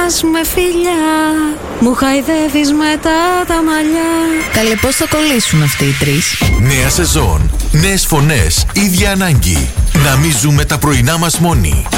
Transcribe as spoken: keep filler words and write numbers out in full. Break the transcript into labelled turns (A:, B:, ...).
A: περνάς με φιλιά, μου χαϊδεύεις μετά τα μαλλιά.
B: Καλέ, πώς θα κολλήσουν αυτοί οι τρεις?
C: Νέα σεζόν, νέες φωνές, ίδια ανάγκη. Να μην ζούμε τα πρωινά μας μόνοι.